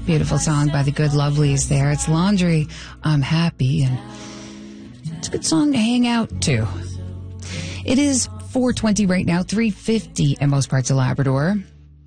Beautiful song by the Good Lovelies there. It's Laundry, I'm Happy, and it's a good song to hang out to. It is 4:20 right now, 3:50 in most parts of Labrador.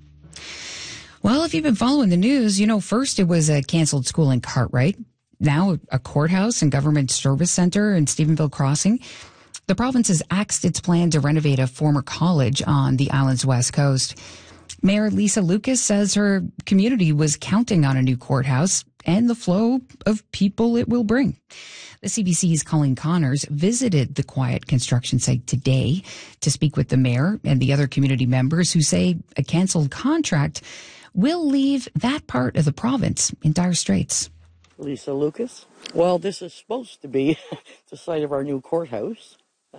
Well, if you've been following the news, you know, first it was a canceled school in Cartwright. Now a courthouse and government service center in Stephenville Crossing. The province has axed its plan to renovate a former college on the island's west coast. Mayor Lisa Lucas says her community was counting on a new courthouse and the flow of people it will bring. The CBC's Colleen Connors visited the quiet construction site today to speak with the mayor and the other community members who say a canceled contract will leave that part of the province in dire straits. Lisa Lucas. Well, this is supposed to be the site of our new courthouse.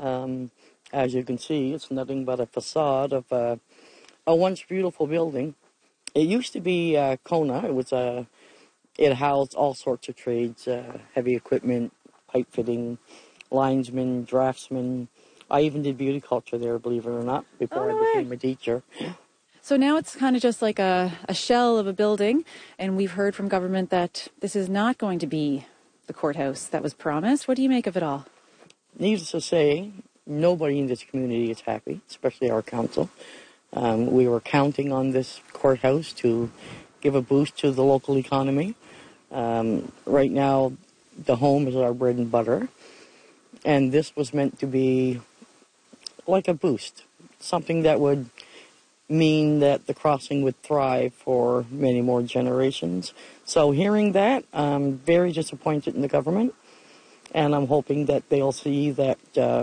As you can see, it's nothing but a facade of a once beautiful building. It used to be Kona. It housed all sorts of trades, heavy equipment, pipe fitting, linesmen, draftsmen. I even did beauty culture there, believe it or not, before I became a teacher. So now it's kind of just like a shell of a building, and we've heard from government that this is not going to be the courthouse that was promised. What do you make of it all? Needless to say, nobody in this community is happy, especially our council. We were counting on this courthouse to give a boost to the local economy. Right now, the home is our bread and butter, and this was meant to be like a boost, something that would mean that the crossing would thrive for many more generations. So hearing that, I'm very disappointed in the government, and I'm hoping that they'll see that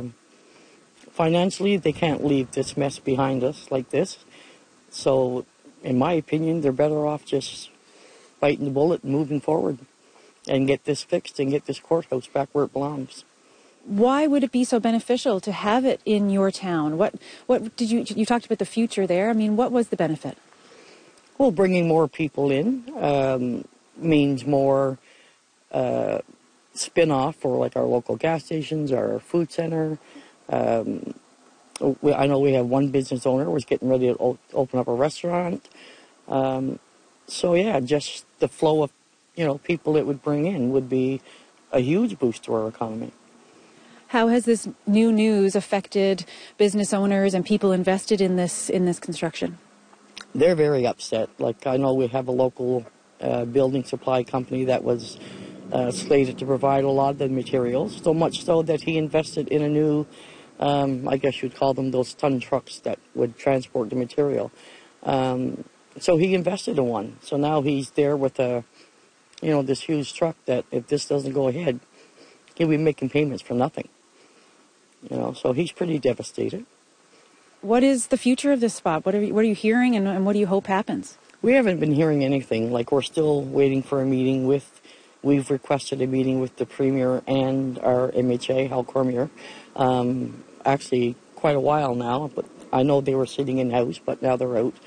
financially they can't leave this mess behind us like this. So in my opinion, they're better off just biting the bullet and moving forward and get this fixed and get this courthouse back where it belongs. Why would it be so beneficial to have it in your town? What did you talked about the future there? I mean, what was the benefit? Well, bringing more people in means more spin-off for like our local gas stations, our food center. I know we have one business owner who was getting ready to open up a restaurant. So yeah, just the flow of people it would bring in would be a huge boost to our economy. How has this new news affected business owners and people invested in this construction? They're very upset. Like, I know we have a local building supply company that was slated to provide a lot of the materials, so much so that he invested in a new, I guess you'd call them those ton trucks that would transport the material. So he invested in one. So now he's there with this huge truck that if this doesn't go ahead, he'll be making payments for nothing. So he's pretty devastated. What is the future of this spot? What are you hearing, and what do you hope happens? We haven't been hearing anything. Like, we're still waiting for a meeting we've requested a meeting with the Premier and our MHA, Hal Cormier, actually quite a while now, but I know they were sitting in-house, but now they're out.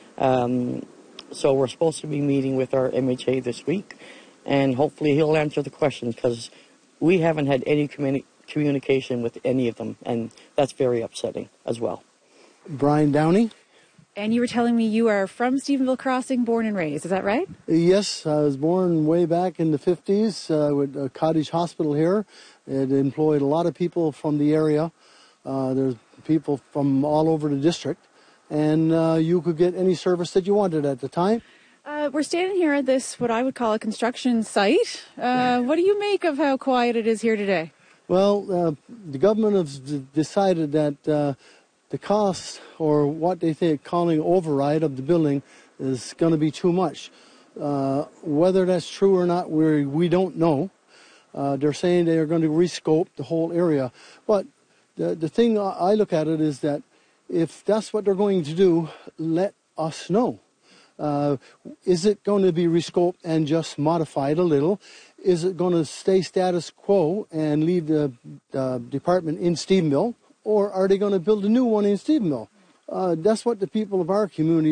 So we're supposed to be meeting with our MHA this week, and hopefully he'll answer the questions, because we haven't had any communication with any of them, and that's very upsetting as well. Brian Downey. And you were telling me you are from Stephenville Crossing, born and raised, is that right? Yes, I was born way back in the 50s with a cottage hospital here. It employed a lot of people from the area. There's people from all over the district, and you could get any service that you wanted at the time. We're standing here at this, what I would call a construction site. What do you make of how quiet it is here today? Well, the government has decided that the cost, or what they think calling override of the building, is going to be too much. Whether that's true or not, we don't know. They're saying they are going to rescope the whole area. But the thing I look at it is that if that's what they're going to do, let us know. Is it going to be rescoped and just modified a little? Is it going to stay status quo and leave the department in Stephenville? Or are they going to build a new one in Stephenville? That's what the people of our community